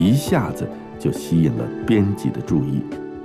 一下子就吸引了编辑的注意。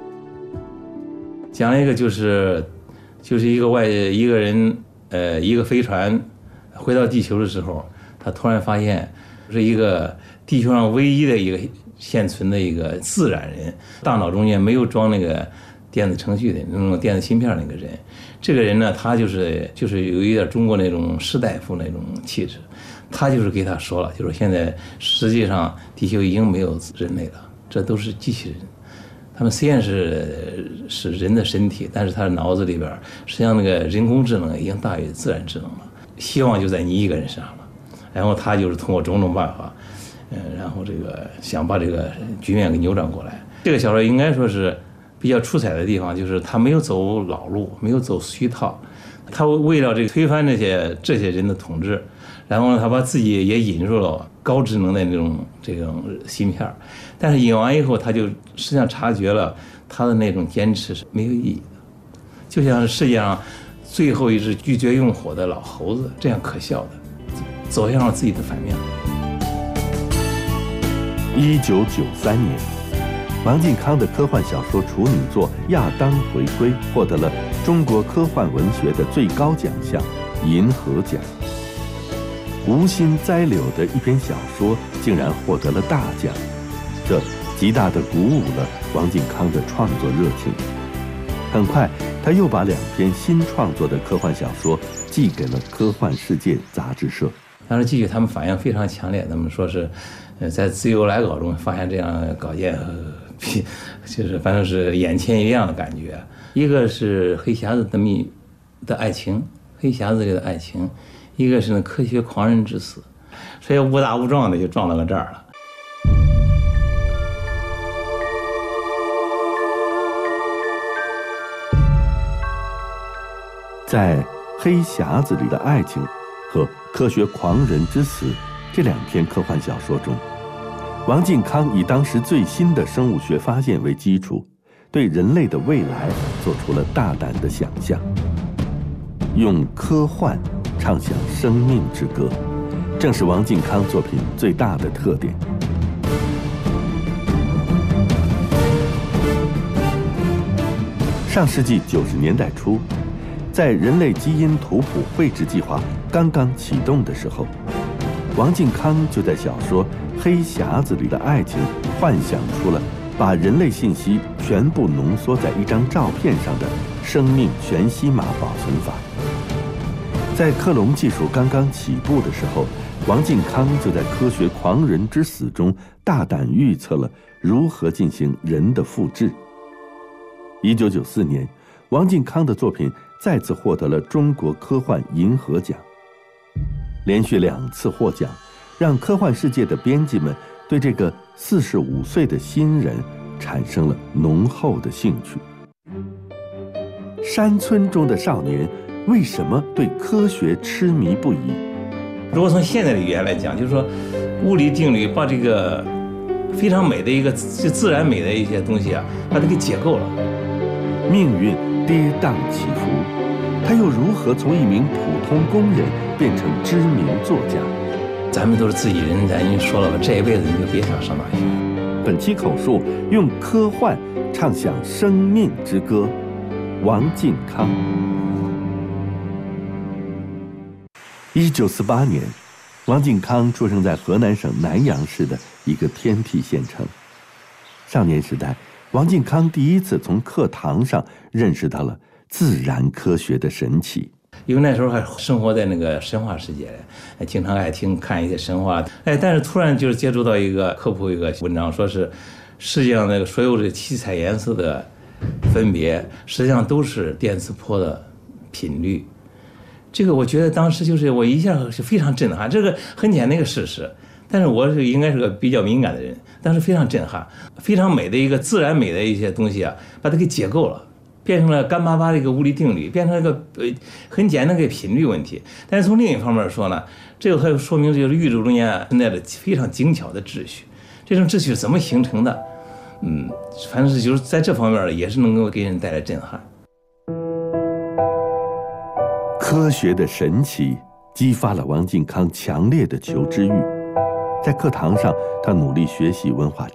讲了一个就是一个人一个飞船回到地球的时候，他突然发现是一个地球上唯一的一个现存的一个自然人，大脑中间没有装那个电子程序的那种电子芯片那个人。这个人呢，他就是有一点中国那种士大夫那种气质。他就是给他说了，就是现在实际上地球已经没有人类了，这都是机器人。他们虽然是人的身体，但是他的脑子里边实际上那个人工智能已经大于自然智能了，希望就在你一个人身上了。然后他就是通过种种办法，然后这个想把这个局面给扭转过来。这个小说应该说是比较出彩的地方，就是他没有走老路，没有走虚套，他为了这个推翻这些人的统治，然后呢，他把自己也引入了高智能的这种芯片，但是引完以后，他就实际上察觉了他的那种坚持是没有意义的，就像是世界上最后一只拒绝用火的老猴子这样可笑的，走向了自己的反面。 1993年，王靖康的科幻小说处女作《亚当回归》获得了中国科幻文学的最高奖项银河奖。无心栽柳的一篇小说竟然获得了大奖，这极大地鼓舞了王靖康的创作热情。很快，他又把2篇新创作的科幻小说寄给了科幻世界杂志社。 当时继续他们反应非常强烈，他们说是在自由来稿中发现这样的稿件，就是反正是眼前一亮的感觉。一个是黑匣子的爱情，黑匣子里的爱情，一个是那科学狂人之死，所以误打误撞的就撞到了这儿了。 在黑匣子里的爱情和科学狂人之死这2篇科幻小说中，王靖康以当时最新的生物学发现为基础，对人类的未来做出了大胆的想象，用科幻唱响生命之歌，正是王靖康作品最大的特点。上世纪90年代初，在人类基因图谱绘制计划刚刚启动的时候，王靖康就在小说《黑匣子里的爱情》幻想出了把人类信息全部浓缩在一张照片上的生命全息码保存法。在克隆技术刚刚起步的时候，王靖康就在《科学狂人之死》中大胆预测了如何进行人的复制。1994年，王靖康的作品再次获得了中国科幻银河奖。连续2次获奖，让科幻世界的编辑们对这个45岁的新人产生了浓厚的兴趣。山村中的少年为什么对科学痴迷不已？ 如果从现在的语言来讲，就是说物理定律把这个非常美的一个自然美的一些东西啊，把它给解构了。 命运跌宕起伏，他又如何从一名普通工人变成知名作家？ 咱们都是自己人，咱已经说了吧，这一辈子你就别想上大学。 本期口述用科幻唱响生命之歌，王靖康。1948年，王靖康出生在河南省南阳市的一个偏僻县城。少年时代，王靖康第一次从课堂上认识到了自然科学的神奇。 因为那时候还生活在那个神话世界，经常爱看一些神话，但是突然就是接触到一个科普一个文章，说是世界上那个所有的七彩颜色的分别，实际上都是电磁波的频率。这个我觉得当时就是我一下是非常震撼，这个很简单的一个事实，但是我应该是个比较敏感的人，当时非常震撼，非常美的一个自然美的一些东西啊，把它给解构了。变成了干巴巴的一个物理定律，变成了一个很简单的一个频率问题。但是从另一方面说呢，这个还说明就是宇宙中间存在着非常精巧的秩序。这种秩序是怎么形成的？反正是就是在这方面也是能够给人带来震撼。 科学的神奇激发了王靖康强烈的求知欲。 在课堂上，他努力学习文化